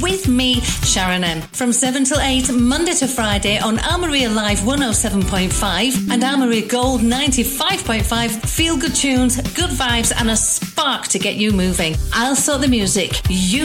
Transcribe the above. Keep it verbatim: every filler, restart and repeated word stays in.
with me, Sharon M. From seven till eight, Monday to Friday on Armoria Live one oh seven point five and Armoria Gold ninety-five point five. Feel good tunes, good vibes and a spark to get you moving. I'll sort the music. You